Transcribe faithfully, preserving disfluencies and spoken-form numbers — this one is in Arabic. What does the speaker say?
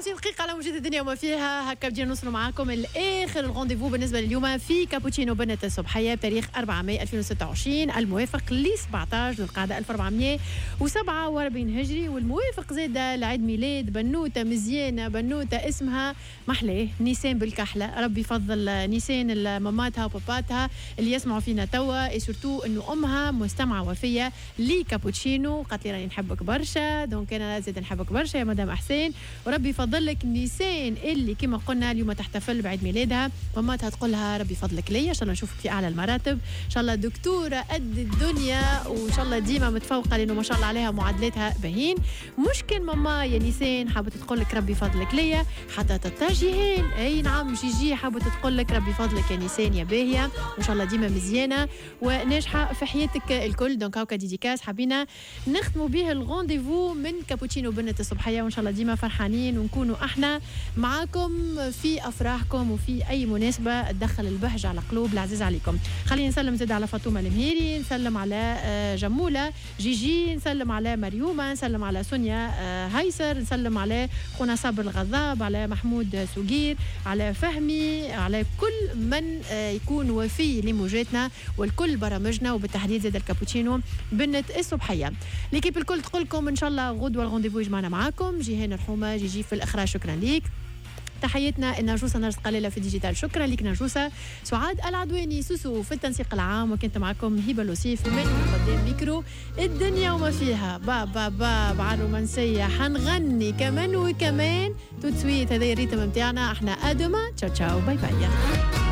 وخمسين دقيقة على موجة الدنيا وما فيها. هكا بدينا نوصلوا معاكم الآخر الغونديفو بالنسبة لليوم في كابوتشينو بنة الصبحية بتاريخ أربعة ماي ألفين وستة وعشرين الموافق ل سبعطاش ذو القعدة ألف وأربعمية وسبعة وأربعين هجري، والموافق زادة لعيد ميلاد بنوتة مزيانة، بنوتة اسمها محلاه نيسان بالكحلة. ربي يفضل نيسان ماماتها وباباتها اللي يسمعوا فينا توا، اي سورتو انه امها مستمعة وفية لكابوتشينو، قالت لي راني نحبك برشا، دونك انا زاد نحبك برشا يا مدام احسان، وربي يفضل لك نيسان اللي كما قلنا اليوم تحتفل بعيد ميلادها. ماماتها تقول لها ربي يفضلك ليا، ان شاء الله نشوفك في اعلى المراتب، ان شاء الله دكتوره قد الدنيا، وان شاء الله ديما متفوقه لانه ما شاء الله عليها معادلاتها باهين. مش كان ماما يا نيسان حابه تقول لك ربي يفضلك ليا، حتى تتا جيهان اي نعم جيجي حابه تقول لك ربي يفضلك يا نيسان يا باهيه، وان شاء الله ديما مزيانه وناجحه في حياتك الكل. دونك هاكا ديديكاس حبينا نختموا به الغونديفو من كابوتشينو بنة الصبحيه، وان شاء الله ديما فرحانين ونكونوا احنا معاكم في افراحكم وفي اي مناسبه تدخل البهجه على قلوب العزيز عليكم. خلينا نسلم زاد على فاطمه المهيري، نسلم على جموله جيجي، نسلم على مريومه، نسلم على سونيا هيسر، نسلم على خونا صابر الغضاب، على محمود سوقير، على فهمي، على كل من يكون وفي لموجاتنا والكل برامجنا، وبالتحديد زاد الكابوتشينو بنة الصبحيه. ليكيب الكل تقول لكم ان شاء الله غدوه الغونديفو يجمعنا معاكم. جيهان الحومه جيجي في الاخراج، شكرا ليك. تحياتنا النرجوسه نرجس قليله في الديجيتال، شكرا لك نرجوسه. سعاد العدواني سوسو في التنسيق العام، وكنت معكم هبه لوسيف من قدام ميكرو الدنيا وما فيها. با با با على الرومانسيه حنغني كمان وكمان توت سويت، هذا الريتم نتاعنا احنا. ادما تشاو تشاو باي باي.